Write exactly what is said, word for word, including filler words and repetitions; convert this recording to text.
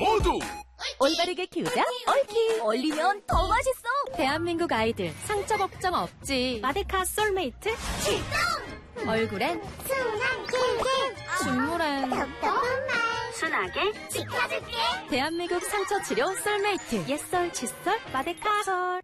모두 올바르게 키우자 옳키. 얼리면 더 맛있어. 대한민국 아이들 상처 걱정 없지. 마데카 솔메이트 출동. 얼굴엔 순한 캔캔. 식물엔 답답한 말 순하게 지켜줄게. 대한민국 상처 치료 솔메이트. 옛설 칫솔 마데카 솔.